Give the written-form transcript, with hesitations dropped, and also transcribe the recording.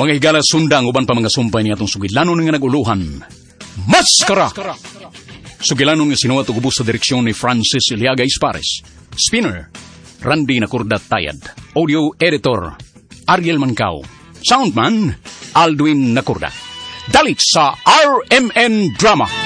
Mga higala sundang uban pa mga sumpay niya itong sugilanon nga naguluhan. Maskara! Sugilanon nga sinuwat o gubos sa direksyon ni Francis Iliaga Ispares. Spinner, Randy Nakurdat Tayad. Audio editor, Ariel Mancao. Soundman, Aldwin Nakurdat. Dalit sa RMN Drama.